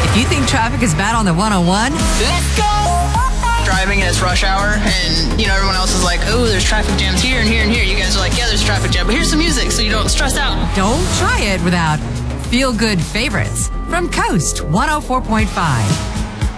If you think traffic is bad on the 101, Let's go! Driving and it's rush hour, and everyone else is like, oh, there's traffic jams here and here and here. You guys are like, yeah, there's traffic jam, but here's some music so you don't stress out. don't try it without feel-good favorites from Coast 104.5.